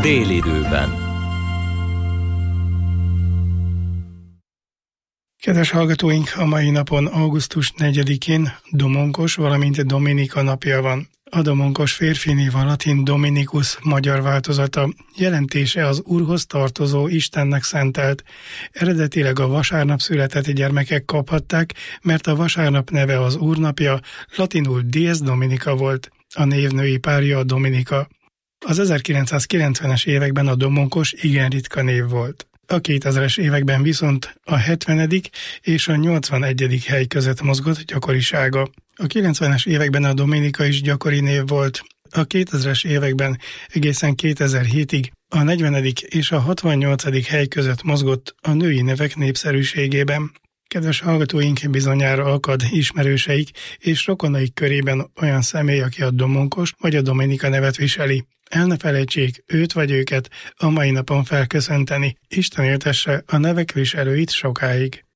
Délidőben. Kedves hallgatóink, a mai napon, augusztus 4-én Domonkos, valamint Dominika napja van. A Domonkos férfi név a latin Dominicus magyar változata, jelentése az Úrhoz tartozó, Istennek szentelt. Eredetileg a vasárnap született gyermekek kaphatták, mert a vasárnap neve az Úrnapja, latinul Dies Dominica volt. A névnői párja a Dominika. Az 1990-es években a Domonkos igen ritka név volt. A 2000-es években viszont a 70. és a 81. hely között mozgott gyakorisága. A 90-es években a Dominika is gyakori név volt, a 2000-es években egészen 2007-ig a 40. és a 68. hely között mozgott a női nevek népszerűségében. Kedves hallgatóink, bizonyára akad ismerőseik és rokonaik körében olyan személy, aki a Domonkos vagy a Dominika nevet viseli. El ne felejtsék őt vagy őket a mai napon felköszönteni. Isten éltesse a nevek viselőit sokáig.